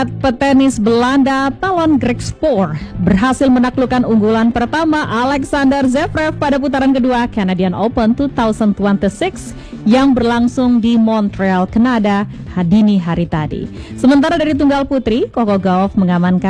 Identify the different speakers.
Speaker 1: Petenis Belanda Talon Griekspoor berhasil menaklukkan unggulan pertama Alexander Zverev pada putaran kedua Canadian Open 2026 yang berlangsung di Montreal, Kanada dini hari tadi. Sementara dari tunggal putri, Coco Gauff mengamankan